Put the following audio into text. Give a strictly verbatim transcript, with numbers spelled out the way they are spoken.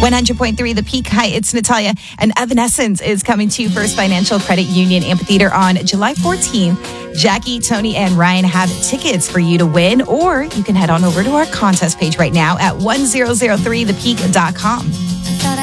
one hundred point three The Peak. Hi, it's Natalia. And Evanescence is coming to First Financial Credit Union Amphitheater on July fourteenth. Jackie, Tony, and Ryan have tickets for you to win, or you can head on over to our contest page right now at one thousand three the peak dot com.